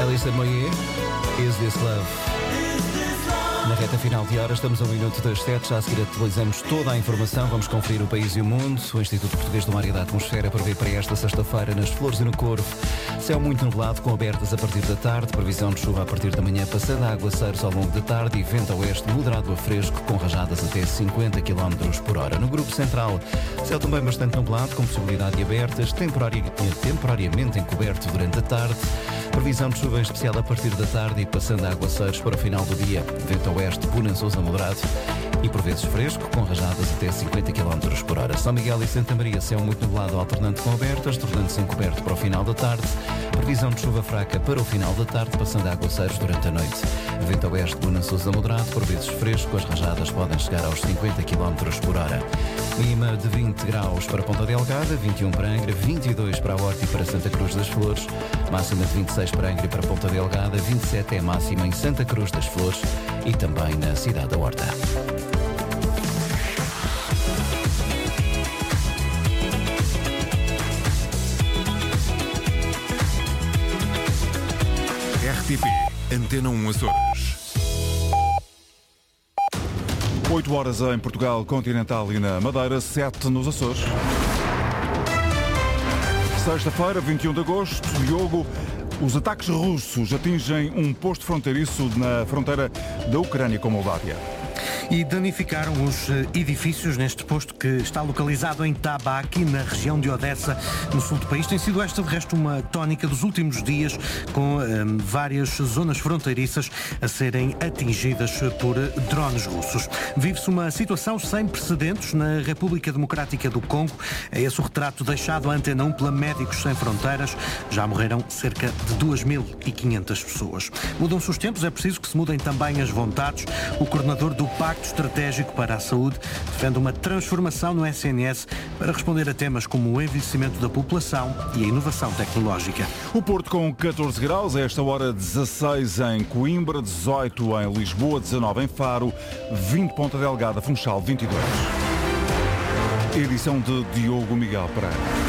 Alissa Moyet, Is This Love? Na reta final de hora, estamos a 1 minuto das 7, já a seguir atualizamos toda a informação, vamos conferir o país e o mundo. O Instituto Português do Mar e da Atmosfera prevê para esta sexta-feira nas Flores e no Corvo céu muito nublado, com abertas a partir da tarde, previsão de chuva a partir da manhã, passando a aguaceiros ao longo da tarde e vento a oeste moderado a fresco, com rajadas até 50 km por hora. No grupo central, céu também bastante nublado, com possibilidade de abertas, temporariamente encoberto durante a tarde, previsão de chuva em especial a partir da tarde e passando a aguaceiros para o final do dia, vento a oeste bonançoso a moderado e por vezes fresco, com rajadas até 50 km por hora. São Miguel e Santa Maria, céu muito nublado, alternando com abertas, tornando-se encoberto para o final da tarde. Previsão de chuva fraca para o final da tarde, passando a aguaceiros durante a noite. Vento a oeste bonançoso a moderado, por vezes fresco, as rajadas podem chegar aos 50 km por hora. Mínima de 20 graus para Ponta Delgada, 21 para Angra, 22 para a Horta e para Santa Cruz das Flores, máxima de 26 para Angra e para Ponta Delgada, 27 é máxima em Santa Cruz das Flores e também na cidade da Horta. RTP Antena 1 Açores. 8 horas em Portugal Continental e na Madeira, 7 nos Açores. Sexta-feira, 21 de agosto, Diogo. Os ataques russos atingem um posto fronteiriço na fronteira da Ucrânia com a Moldávia. E danificaram os edifícios neste posto que está localizado em Tabaki, na região de Odessa, no sul do país. Tem sido esta, de resto, uma tónica dos últimos dias, com várias zonas fronteiriças a serem atingidas por drones russos. Vive-se uma situação sem precedentes na República Democrática do Congo. É esse o retrato deixado à Antena 1 pela Médicos Sem Fronteiras. Já morreram cerca de 2.500 pessoas. Mudam-se os tempos, é preciso que se mudem também as vontades. O coordenador do Pacto Estratégico para a Saúde defende uma transformação no SNS para responder a temas como o envelhecimento da população e a inovação tecnológica. O Porto com 14 graus, a esta hora 16 em Coimbra, 18 em Lisboa, 19 em Faro, 20 Ponta Delgada, Funchal, 22. Edição de Diogo Miguel Pereira.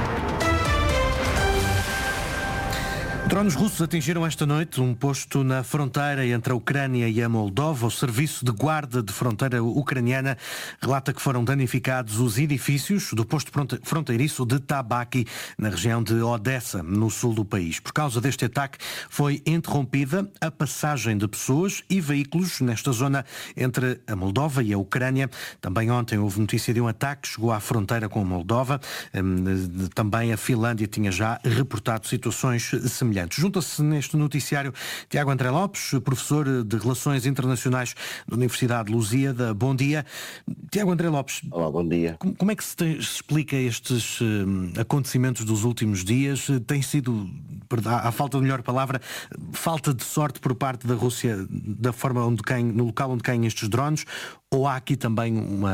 Drones russos atingiram esta noite um posto na fronteira entre a Ucrânia e a Moldova. O Serviço de Guarda de Fronteira ucraniana relata que foram danificados os edifícios do posto fronteiriço de Tabaki, na região de Odessa, no sul do país. Por causa deste ataque, foi interrompida a passagem de pessoas e veículos nesta zona entre a Moldova e a Ucrânia. Também ontem houve notícia de um ataque que chegou à fronteira com a Moldova. Também a Finlândia tinha já reportado situações semelhantes. Junta-se neste noticiário Tiago André Lopes, professor de Relações Internacionais da Universidade de Lusíada. Bom dia. Tiago André Lopes. Olá, bom dia. Como é que se explica estes acontecimentos dos últimos dias? Tem sido, à falta de melhor palavra, falta de sorte por parte da Rússia da forma no local onde caem estes drones? Ou há aqui também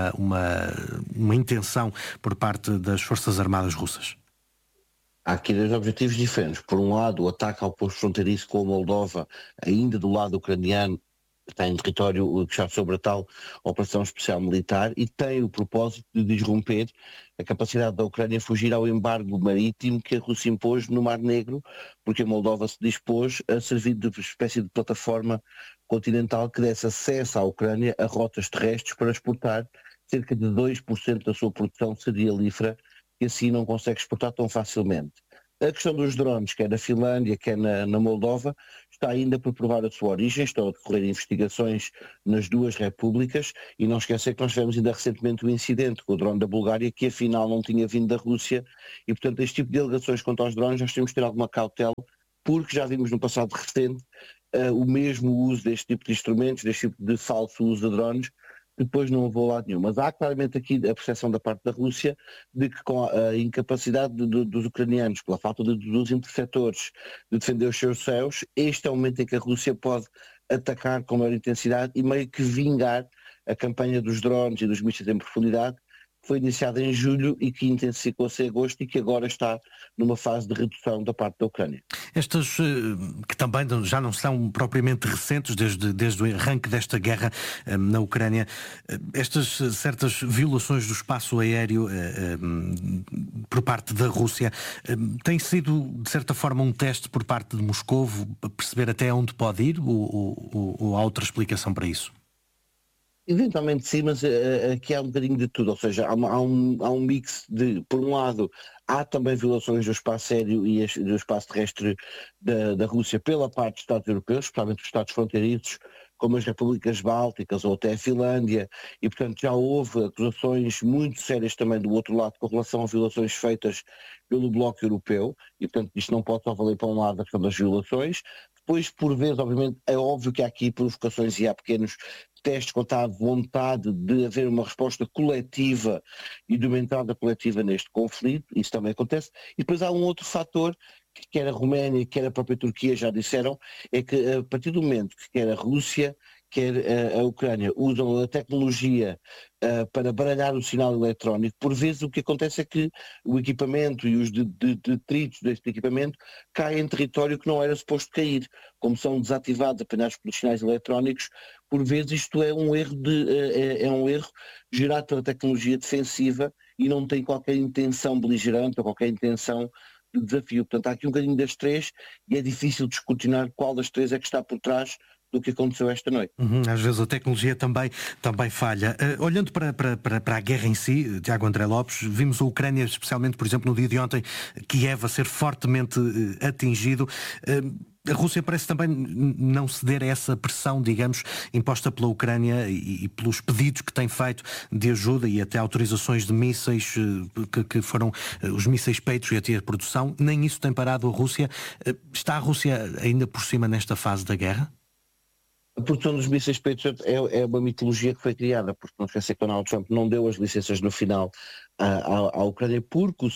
uma intenção por parte das Forças Armadas russas? Há aqui dois objetivos diferentes. Por um lado, o ataque ao posto fronteiriço com a Moldova, ainda do lado ucraniano, que está em território que está sobre a tal operação especial militar, e tem o propósito de desromper a capacidade da Ucrânia fugir ao embargo marítimo que a Rússia impôs no Mar Negro, porque a Moldova se dispôs a servir de espécie de plataforma continental que desse acesso à Ucrânia a rotas terrestres para exportar cerca de 2% da sua produção cerealífera, que assim não consegue exportar tão facilmente. A questão dos drones, quer na Finlândia, quer na Moldova, está ainda por provar a sua origem. Estão a decorrer investigações nas duas repúblicas e não esquecer que nós tivemos ainda recentemente um incidente com o drone da Bulgária que afinal não tinha vindo da Rússia e, portanto, este tipo de alegações quanto aos drones nós temos de ter alguma cautela, porque já vimos no passado recente o mesmo uso deste tipo de instrumentos, deste tipo de falso uso de drones, depois não levou a lado nenhum. Mas há claramente aqui a percepção da parte da Rússia de que com a incapacidade dos ucranianos, pela falta dos interceptores de defender os seus céus, este é o momento em que a Rússia pode atacar com maior intensidade e meio que vingar a campanha dos drones e dos mísseis em profundidade, foi iniciada em julho e que intensificou-se em agosto e que agora está numa fase de redução da parte da Ucrânia. Estas, que também já não são propriamente recentes desde o arranque desta guerra na Ucrânia, estas certas violações do espaço aéreo por parte da Rússia, tem sido, de certa forma, um teste por parte de Moscovo para perceber até onde pode ir ou há outra explicação para isso? Eventualmente sim, mas aqui há um bocadinho de tudo, ou seja, há um mix de, por um lado, há também violações do espaço aéreo e do espaço terrestre da Rússia pela parte dos Estados europeus, especialmente os Estados fronteiriços, como as repúblicas bálticas ou até a Finlândia, e portanto já houve acusações muito sérias também do outro lado com relação a violações feitas pelo Bloco Europeu, e portanto isto não pode só valer para um lado a questão das violações. Depois, por vezes, obviamente, é óbvio que há aqui provocações e há pequenos testes quanto à vontade de haver uma resposta coletiva e de uma entrada coletiva neste conflito, isso também acontece. E depois há um outro fator, que quer a Roménia, quer a própria Turquia já disseram, é que a partir do momento que quer a Rússia, quer a Ucrânia usam a tecnologia para baralhar o sinal eletrónico, por vezes o que acontece é que o equipamento e os detritos deste equipamento caem em território que não era suposto cair. Como são desativados apenas pelos sinais eletrónicos, por vezes isto é um erro gerado pela tecnologia defensiva e não tem qualquer intenção beligerante ou qualquer intenção de desafio. Portanto, há aqui um bocadinho das três e é difícil descortinar qual das três é que está por trás do que aconteceu esta noite. Às vezes a tecnologia também falha. Olhando para a guerra em si, Tiago André Lopes, vimos a Ucrânia, especialmente, por exemplo, no dia de ontem, Kiev a ser fortemente atingido. A Rússia parece também não ceder a essa pressão, digamos, imposta pela Ucrânia e pelos pedidos que tem feito de ajuda e até autorizações de mísseis, que foram os mísseis Patriot e a produção. Nem isso tem parado a Rússia. Está a Rússia ainda por cima nesta fase da guerra? A produção dos mísseis Patriot é uma mitologia que foi criada, porque não esquecer que Donald Trump não deu as licenças no final à Ucrânia, porque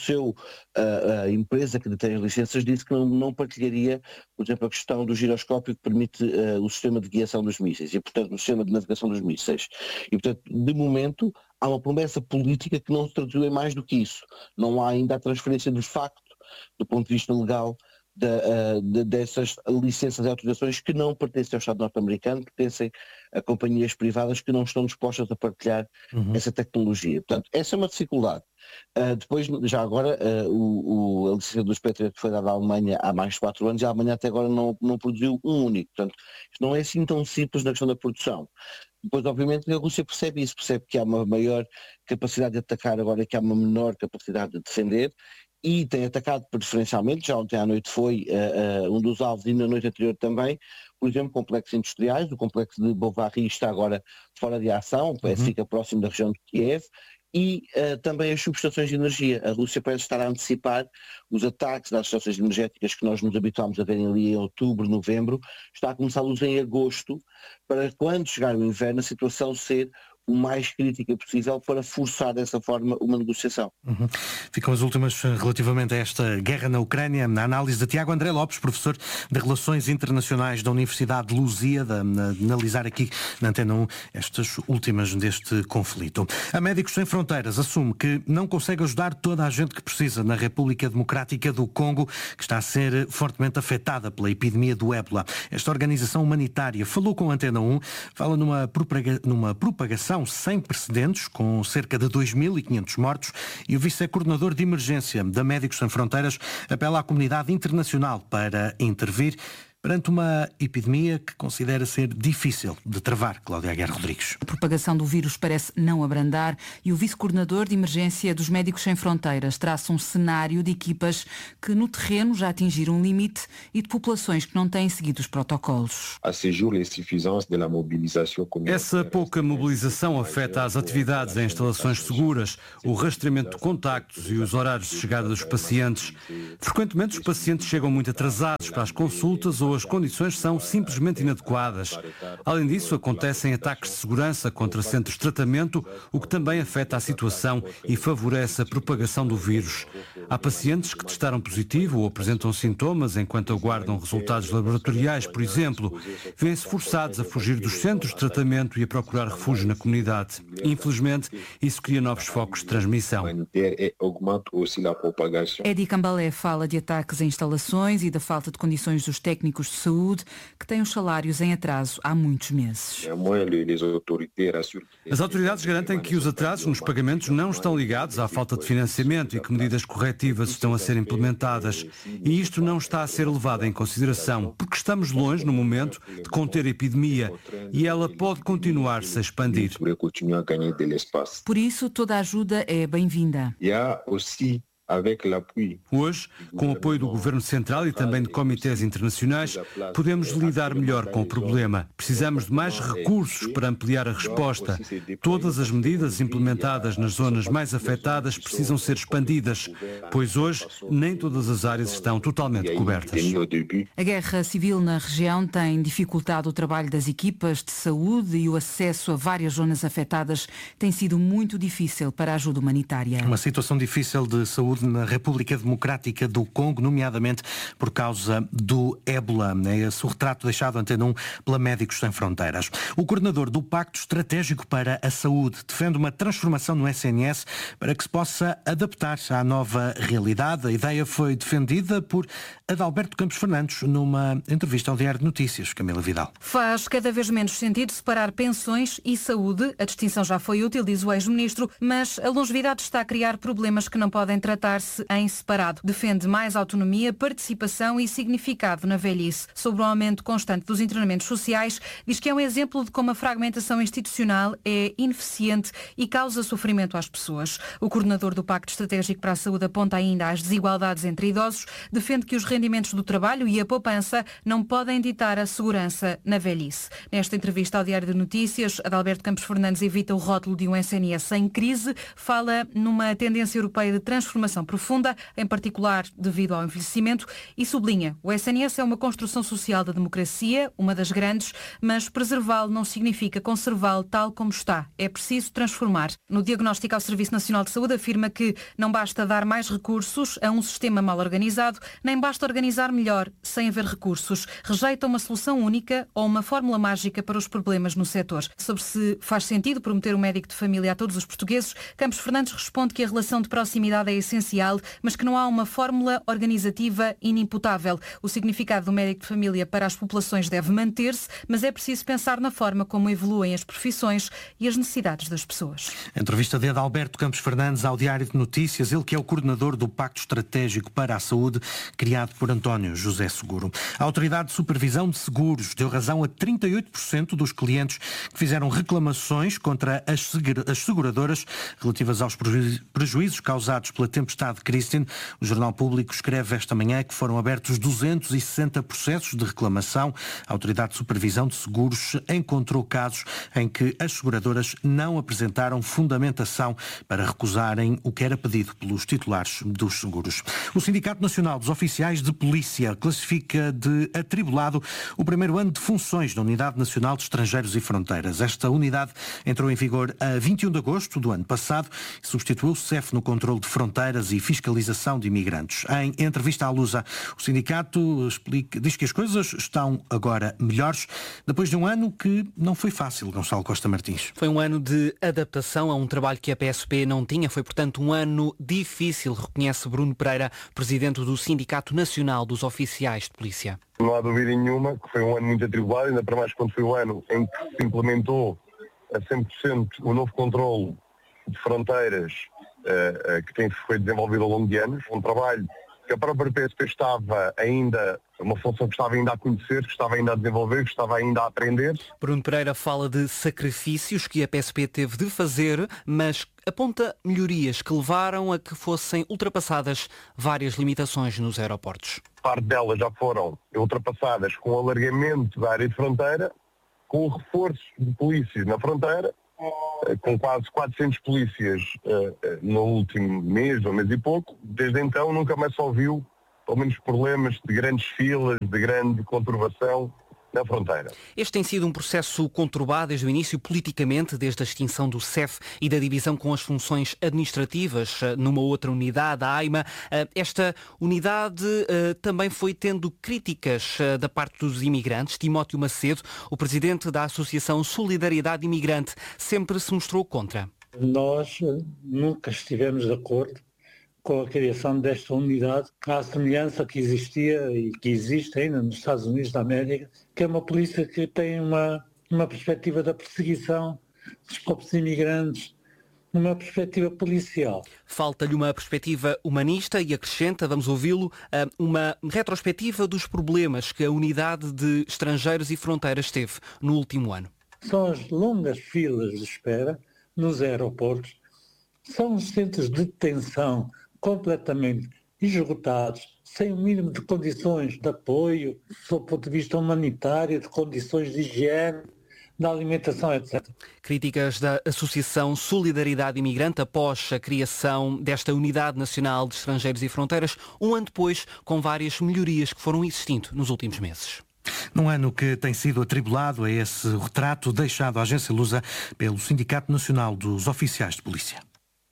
a empresa que detém as licenças disse que não partilharia, por exemplo, a questão do giroscópio que permite o sistema de guiação dos mísseis e, portanto, o sistema de navegação dos mísseis. E, portanto, de momento, há uma promessa política que não se traduziu em mais do que isso. Não há ainda a transferência de facto, do ponto de vista legal, dessas licenças e autorizações que não pertencem ao Estado norte-americano, pertencem a companhias privadas que não estão dispostas a partilhar essa tecnologia. Portanto, essa é uma dificuldade. Depois, já agora, a licença dos Patriot foi dada à Alemanha há mais de 4 anos e a Alemanha até agora não produziu um único. Portanto, isto não é assim tão simples na questão da produção. Depois, obviamente, a Rússia percebe isso, percebe que há uma maior capacidade de atacar agora, que há uma menor capacidade de defender, e tem atacado preferencialmente, já ontem à noite foi um dos alvos e na noite anterior também, por exemplo, complexos industriais. O complexo de Bovary está agora fora de ação, fica próximo da região de Kiev, e também as subestações de energia. A Rússia parece estar a antecipar os ataques das estações energéticas que nós nos habituámos a verem ali em outubro, novembro, está a começá-los em agosto, para quando chegar o inverno a situação ser o mais crítica possível para forçar dessa forma uma negociação. Ficam as últimas relativamente a esta guerra na Ucrânia, na análise de Tiago André Lopes, professor de Relações Internacionais da Universidade de Lusíada, a analisar aqui na Antena 1 estas últimas deste conflito. A Médicos Sem Fronteiras assume que não consegue ajudar toda a gente que precisa na República Democrática do Congo, que está a ser fortemente afetada pela epidemia do ébola. Esta organização humanitária falou com a Antena 1, fala numa propagação sem precedentes, com cerca de 2.500 mortos, e o vice-coordenador de emergência da Médicos Sem Fronteiras apela à comunidade internacional para intervir perante uma epidemia que considera ser difícil de travar. Cláudia Aguiar Rodrigues. A propagação do vírus parece não abrandar e o vice-coordenador de emergência dos Médicos Sem Fronteiras traça um cenário de equipas que no terreno já atingiram um limite e de populações que não têm seguido os protocolos. Essa pouca mobilização afeta as atividades em instalações seguras, o rastreamento de contactos e os horários de chegada dos pacientes. Frequentemente os pacientes chegam muito atrasados para as consultas ou as condições são simplesmente inadequadas. Além disso, acontecem ataques de segurança contra centros de tratamento, o que também afeta a situação e favorece a propagação do vírus. Há pacientes que testaram positivo ou apresentam sintomas enquanto aguardam resultados laboratoriais, por exemplo. Vêm-se forçados a fugir dos centros de tratamento e a procurar refúgio na comunidade. Infelizmente, isso cria novos focos de transmissão. Edi Cambalé fala de ataques a instalações e da falta de condições dos técnicos de saúde, que têm os salários em atraso há muitos meses. As autoridades garantem que os atrasos nos pagamentos não estão ligados à falta de financiamento e que medidas corretivas estão a ser implementadas. E isto não está a ser levado em consideração, porque estamos longe, no momento, de conter a epidemia e ela pode continuar-se a expandir. Por isso, toda a ajuda é bem-vinda. Hoje, com o apoio do Governo Central e também de comitês internacionais, podemos lidar melhor com o problema. Precisamos de mais recursos para ampliar a resposta. Todas as medidas implementadas nas zonas mais afetadas precisam ser expandidas, pois hoje nem todas as áreas estão totalmente cobertas. A guerra civil na região tem dificultado o trabalho das equipas de saúde e o acesso a várias zonas afetadas tem sido muito difícil para a ajuda humanitária. Uma situação difícil de saúde na República Democrática do Congo, nomeadamente por causa do ébola. É esse o retrato deixado Antena 1 pela Médicos Sem Fronteiras. O coordenador do Pacto Estratégico para a Saúde defende uma transformação no SNS para que se possa adaptar à nova realidade. A ideia foi defendida por Adalberto Campos Fernandes numa entrevista ao Diário de Notícias. Camila Vidal. Faz cada vez menos sentido separar pensões e saúde. A distinção já foi útil, diz o ex-ministro, mas a longevidade está a criar problemas que não podem tratar-se em separado. Defende mais autonomia, participação e significado na velhice. Sobre o aumento constante dos internamentos sociais, diz que é um exemplo de como a fragmentação institucional é ineficiente e causa sofrimento às pessoas. O coordenador do Pacto Estratégico para a Saúde aponta ainda às desigualdades entre idosos, defende que os rendimentos do trabalho e a poupança não podem ditar a segurança na velhice. Nesta entrevista ao Diário de Notícias, Adalberto Campos Fernandes evita o rótulo de um SNS em crise, fala numa tendência europeia de transformação profunda, em particular devido ao envelhecimento, e sublinha: o SNS é uma construção social da democracia, uma das grandes, mas preservá-lo não significa conservá-lo tal como está. É preciso transformar. No diagnóstico ao Serviço Nacional de Saúde afirma que não basta dar mais recursos a um sistema mal organizado, nem basta organizar melhor sem haver recursos. Rejeita uma solução única ou uma fórmula mágica para os problemas no setor. Sobre se faz sentido prometer um médico de família a todos os portugueses, Campos Fernandes responde que a relação de proximidade é essencial, mas que não há uma fórmula organizativa inimputável. O significado do médico de família para as populações deve manter-se, mas é preciso pensar na forma como evoluem as profissões e as necessidades das pessoas. A entrevista de Adalberto Campos Fernandes ao Diário de Notícias, ele que é o coordenador do Pacto Estratégico para a Saúde, criado por António José Seguro. A Autoridade de Supervisão de Seguros deu razão a 38% dos clientes que fizeram reclamações contra as seguradoras relativas aos prejuízos causados pela tempestade Christine. O Jornal Público escreve esta manhã que foram abertos 260 processos de reclamação. A Autoridade de Supervisão de Seguros encontrou casos em que as seguradoras não apresentaram fundamentação para recusarem o que era pedido pelos titulares dos seguros. O Sindicato Nacional dos Oficiais de Polícia classifica de atribulado o primeiro ano de funções da Unidade Nacional de Estrangeiros e Fronteiras. Esta unidade entrou em vigor a 21 de agosto do ano passado e substituiu o CEF no controle de fronteiras e fiscalização de imigrantes. Em entrevista à Lusa, o sindicato diz que as coisas estão agora melhores, depois de um ano que não foi fácil, Gonçalo Costa Martins. Foi um ano de adaptação a um trabalho que a PSP não tinha, foi portanto um ano difícil, reconhece Bruno Pereira, presidente do Sindicato Nacional dos Oficiais de Polícia. Não há dúvida nenhuma que foi um ano muito atribulado, ainda para mais quando foi o ano em que se implementou a 100% o novo controle de fronteiras que foi desenvolvido ao longo de anos. Um trabalho que a própria PSP estava ainda, uma função que estava ainda a conhecer, que estava ainda a desenvolver, que estava ainda a aprender. Bruno Pereira fala de sacrifícios que a PSP teve de fazer, mas aponta melhorias que levaram a que fossem ultrapassadas várias limitações nos aeroportos. Parte delas já foram ultrapassadas com o alargamento da área de fronteira, com o reforço de polícias na fronteira, com quase 400 polícias no último mês, ou mês e pouco. Desde então nunca mais se ouviu pelo menos problemas de grandes filas, de grande conturbação na fronteira. Este tem sido um processo conturbado desde o início politicamente, desde a extinção do CEF e da divisão com as funções administrativas numa outra unidade, a AIMA. Esta unidade também foi tendo críticas da parte dos imigrantes. Timóteo Macedo, o presidente da Associação Solidariedade Imigrante, sempre se mostrou contra. Nós nunca estivemos de acordo com a criação desta unidade, à semelhança que existia e que existe ainda nos Estados Unidos da América, que é uma polícia que tem uma perspectiva da perseguição dos próprios imigrantes, uma perspectiva policial. Falta-lhe uma perspectiva humanista e acrescenta, vamos ouvi-lo, uma retrospectiva dos problemas que a unidade de estrangeiros e fronteiras teve no último ano. São as longas filas de espera nos aeroportos, são os centros de detenção completamente esgotados, sem o mínimo de condições de apoio, do ponto de vista humanitário, de condições de higiene, da alimentação, etc. Críticas da Associação Solidariedade Imigrante após a criação desta Unidade Nacional de Estrangeiros e Fronteiras, um ano depois, com várias melhorias que foram existindo nos últimos meses. Num ano que tem sido atribulado a esse retrato deixado à agência Lusa pelo Sindicato Nacional dos Oficiais de Polícia.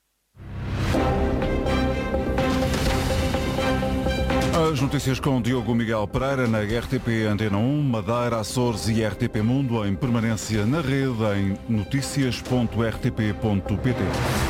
As notícias com Diogo Miguel Pereira na RTP Antena 1, Madeira, Açores e RTP Mundo em permanência na rede em noticias.rtp.pt.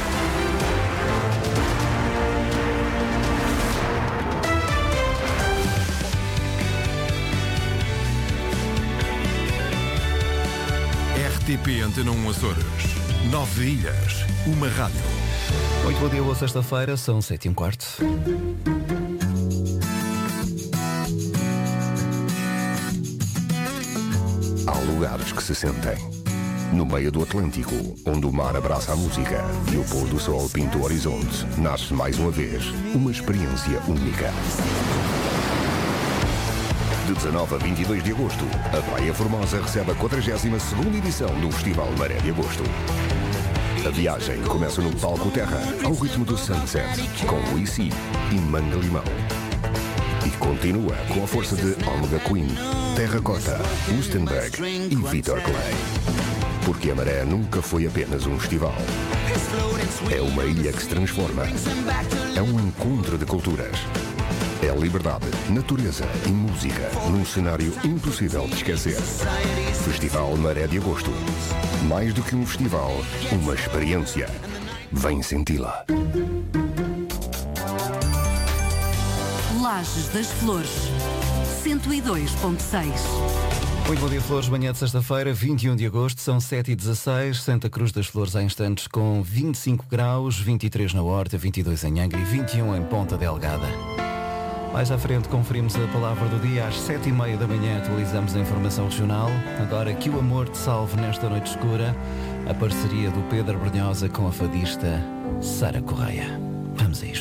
RTP Antena 1 Açores. 9 ilhas, uma rádio. Muito bom dia, boa sexta-feira, são 7h15. Há lugares que se sentem. No meio do Atlântico, onde o mar abraça a música e o pôr do sol pinta o horizonte, nasce mais uma vez uma experiência única. De 19 a 22 de agosto, a Praia Formosa recebe a 42ª edição do Festival Maré de Agosto. A viagem começa no Palco Terra, ao ritmo do Sunset, com Luisi e Manga Limão. E continua com a força de Omega Queen, Terracota, Lustenberg e Vitor Clay. Porque a Maré nunca foi apenas um festival. É uma ilha que se transforma. É um encontro de culturas. É liberdade, natureza e música num cenário impossível de esquecer. Festival Maré de Agosto. Mais do que um festival, uma experiência. Vem senti-la. Lajes das Flores, 102.6. Muito bom dia, Flores. Manhã de sexta-feira, 21 de agosto, são 7h16. Santa Cruz das Flores há instantes com 25 graus, 23 na Horta, 22 em Angra e 21 em Ponta Delgada. Mais à frente conferimos a palavra do dia. Às 7h30 da manhã atualizamos a informação regional. Agora, que o amor te salve nesta noite escura. A parceria do Pedro Brunhosa com a fadista Sara Correia. Vamos a isto.